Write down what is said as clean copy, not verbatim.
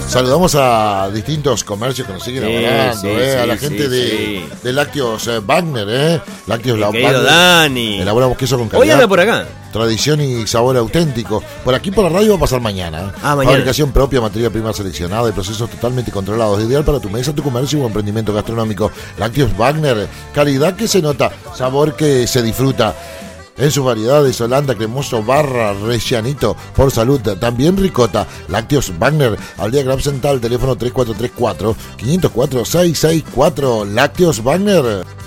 Saludamos a distintos comercios que nos siguen hablando, a la gente de Lácteos Wagner, Lácteos Wagner. Dani. Elaboramos queso con calidad. Hoy anda por acá. Tradición y sabor auténtico. Por aquí por la radio va a pasar mañana. Mañana. Fabricación propia, materia prima seleccionada y procesos totalmente controlados. Ideal para tu mesa, tu comercio o emprendimiento gastronómico. Lácteos Wagner. Calidad que se nota, sabor que se disfruta. En sus variedades, Holanda, cremoso, barra, rellanito, por salud, también ricota. Lácteos Wagner, Aldea Gran Central, teléfono 3434-504-664. Lácteos Wagner.